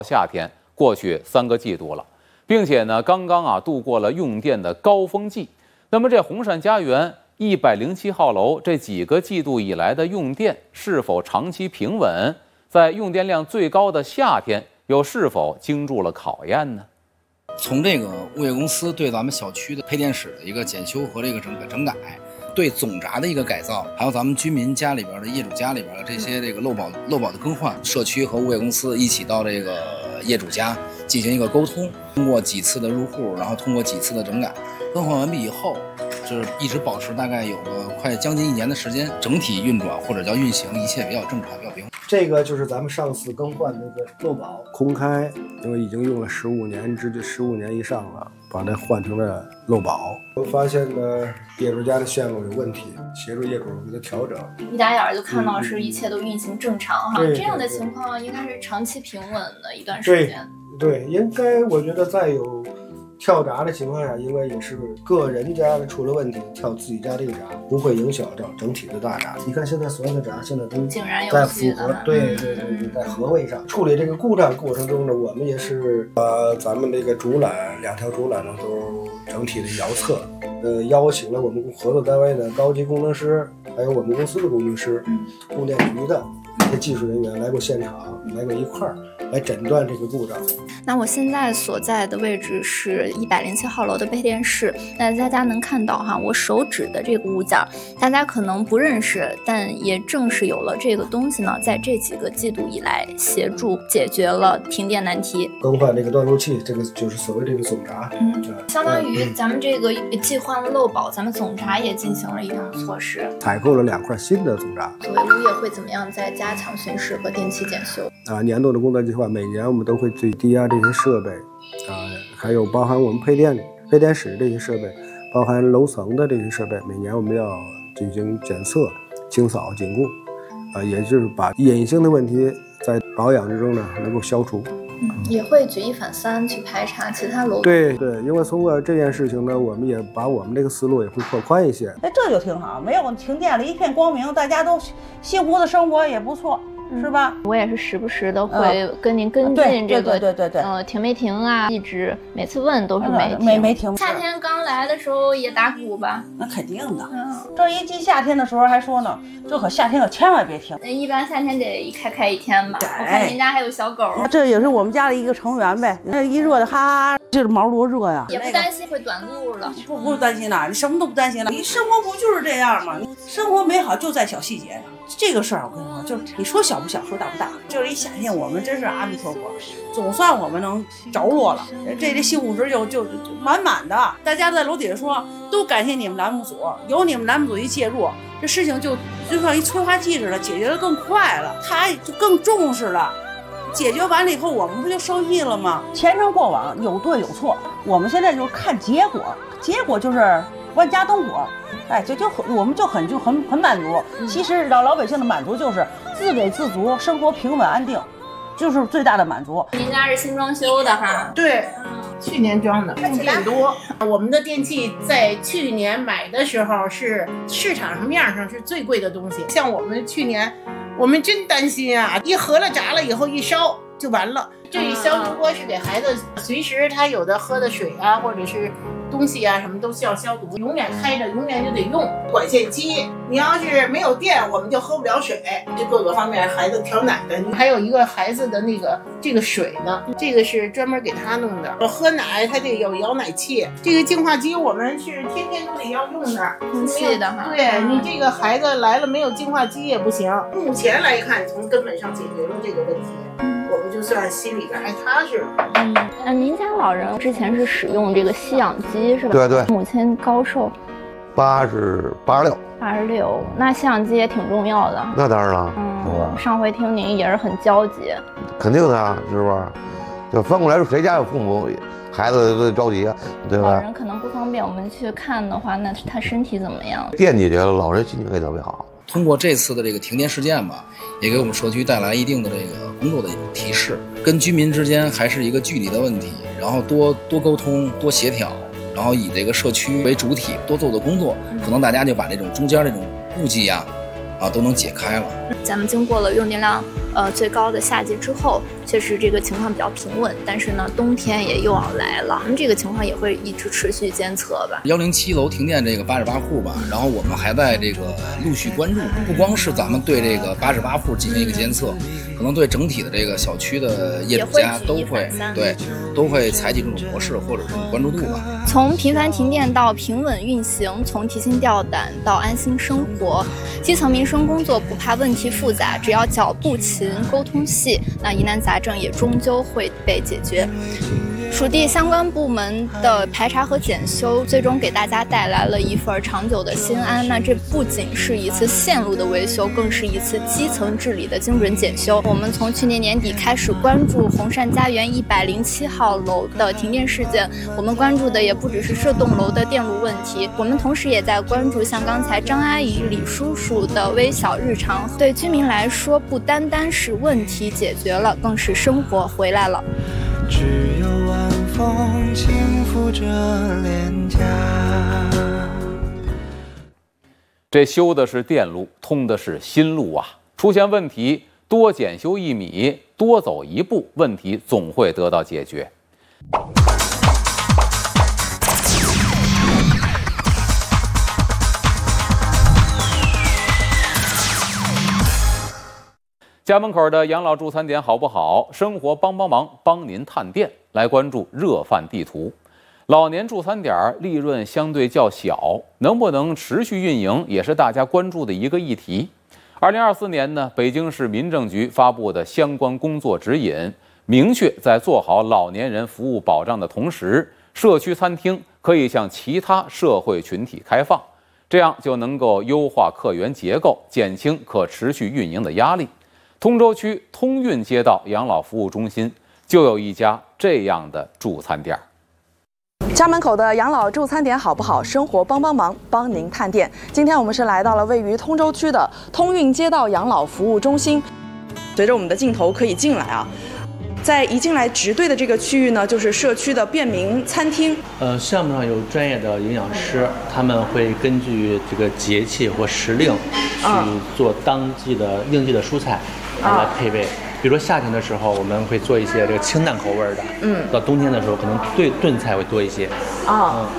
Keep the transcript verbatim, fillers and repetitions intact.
夏天过去三个季度了，并且呢，刚刚啊度过了用电的高峰季。那么这红善家园一百零七号楼这几个季度以来的用电是否长期平稳？在用电量最高的夏天，又是否经住了考验呢？ 从这个物业公司对咱们小区的配电室的一个检修和这个整整改，对总闸的一个改造，还有咱们居民家里边的业主家里边的这些这个漏保漏保的更换，社区和物业公司一起到这个业主家进行一个沟通，通过几次的入户，然后通过几次的整改，更换完毕以后，就是一直保持大概有个快将近一年的时间，整体运转或者叫运行一切比较正常，比较平稳。 这个就是咱们上次更换那个漏保空开，因为已经用了十五年，直接十五年以上了，把它换成了漏保。 我发现呢，业主家的线路有问题，协助业主给它调整。 一打眼就看到是一切都运行正常哈， 嗯、 这样的情况应该是长期平稳的一段时间。 对，对应该我觉得再有跳闸的情况下，应该也是个人家的出了问题，跳自己家这个闸，不会影响到整体的大闸。你看现在所有的闸现在都在符合，对对对对，在合位上处理这个故障过程中呢，我们也是呃，咱们这个主缆两条主缆呢都整体的遥测，呃，邀请了我们合作单位的高级工程师，还有我们公司的工程师，供电局的一些技术人员来过现场，来过一块儿来诊断这个故障。 那我现在所在的位置是一百零七号楼的配电室，那大家能看到哈，我手指的这个物件，大家可能不认识，但也正是有了这个东西呢，在这几个季度以来，协助解决了停电难题。 更换这个断路器，这个就是所谓这个总闸， 嗯，相当于咱们这个既换了漏保，咱们总闸也进行了一定的措施， 采购了两块新的总闸。 作为物业会怎么样再加强巡视和定期检修？ 啊，年度的工作计划，每年我们都会对低压这些设备，啊，还有包含我们配电配电室这些设备，包含楼层的这些设备，每年我们要进行检测、清扫、紧固，啊，也就是把隐性的问题在保养之中呢能够消除。 嗯，也会举一反三去排查其他楼。 对对，因为通过这件事情呢，我们也把我们这个思路也会拓宽一些。 哎，这就挺好，没有停电了，一片光明，大家都幸福的生活也不错。是吧？ 我也是时不时的会跟您跟进这个， 对对对对， 呃，停没停啊？一直每次问都是没停， 没没停。 夏天刚来的时候也打鼓吧？ 那肯定的。嗯，这一进夏天的时候还说呢，这可夏天可千万别停。 一般夏天得一开开一天吧。我看您家还有小狗， 这也是我们家的一个成员呗。那一热的哈，这毛多热呀！ 也不担心会短路了。 不不担心了，你什么都不担心了。你生活不就是这样吗？生活美好就在小细节上。这个事儿我跟你说，就是你说小不小，说大不大，就是一夏天我们真是阿弥陀佛，总算我们能着落了，这这幸福值就就就满满的。大家在楼底下说，都感谢你们栏目组，有你们栏目组一介入，这事情就就像一催化剂似的，解决得更快了，他就更重视了。解决完了以后，我们不就受益了吗？前尘过往有对有错，我们现在就是看结果，结果就是万家灯火。哎，就就很，我们就很就很很满足。其实老老百姓的满足就是自给自足，生活平稳安定，就是最大的满足。 您家是新装修的哈？ 对，嗯，去年装的，用电多。我们的电器在去年买的时候是市场上面上是最贵的东西。像我们去年，我们真担心啊，一合了闸了以后一烧就完了。这一消毒锅是给孩子随时他有的喝的水啊，或者是东西啊什么都需要消毒，永远开着，永远就得用管线机。你要是没有电，我们就喝不了水，这各个方面孩子调奶的，还有一个孩子的那个这个水呢，这个是专门给他弄的。喝奶他得有摇奶器，这个净化机我们是天天都得要用的， 空气的哈。 对，你这个孩子来了没有净化机也不行。目前来看，从根本上解决了这个问题。我们就算心里边还踏实。 嗯，那您家老人之前是使用这个吸氧机是吧？ 对对。 母亲高寿？ 八十八十六。 八十六，那吸氧机也挺重要的。 那当然了， 嗯，上回听您也是很焦急。 肯定的啊，是不是？就翻过来说，谁家有父母，孩子都着急啊，对吧？ 老人可能不方便，我们去看的话，那他身体怎么样？ 惦记着了，老人心情会特别好。 通过这次的这个停电事件吧，也给我们社区带来一定的这个工作的提示，跟居民之间还是一个距离的问题，然后多多沟通、多协调，然后以这个社区为主体多做的工作，可能大家就把这种中间这种顾忌呀，啊都能解开了。 咱们经过了用电量呃最高的夏季之后， 确实这个情况比较平稳，但是呢，冬天也又要来了，这个情况也会一直持续监测吧。 幺零七楼停电这个八十八户吧，然后我们还在这个陆续关注，不光是咱们对这个八十八户进行一个监测，可能对整体的这个小区的业主家都会对都会采取这种模式或者这种关注度吧。 从频繁停电到平稳运行，从提心吊胆到安心生活，基层民生工作不怕问题复杂，只要脚步勤、沟通细，那疑难杂症也终究会被解决。属地相关部门的排查和检修，最终给大家带来了一份长久的心安。那这不仅是一次线路的维修，更是一次基层治理的精准检修。我们从去年年底开始关注红善家园一百零七号楼的停电事件，我们关注的也不只是这栋楼的电路问题，我们同时也在关注像刚才张阿姨、李叔叔的微小日常。对居民来说，不单单是问题解决了，更是生活回来了。 只有晚风轻拂着脸颊。 这修的是电路，通的是新路啊！出现问题，多检修一米，多走一步，问题总会得到解决。家门口的养老助餐点好不好？生活帮帮忙，帮您探店。来关注热饭地图。老年助餐点利润相对较小，能不能持续运营，也是大家关注的一个议题。二零二四年呢，北京市民政局发布的相关工作指引，明确在做好老年人服务保障的同时，社区餐厅可以向其他社会群体开放，这样就能够优化客源结构，减轻可持续运营的压力。通州区通运街道养老服务中心就有一家这样的助餐店。 家门口的养老助餐点好不好？生活帮帮忙，帮您探店。今天我们是来到了位于通州区的通运街道养老服务中心。随着我们的镜头可以进来啊，在一进来直对的这个区域呢，就是社区的便民餐厅。 呃，项目上有专业的营养师，他们会根据这个节气或时令去做当季的应季的蔬菜。来配备，比如说夏天的时候，我们会做一些这个清淡口味的，嗯，到冬天的时候可能对炖菜会多一些， 啊、嗯，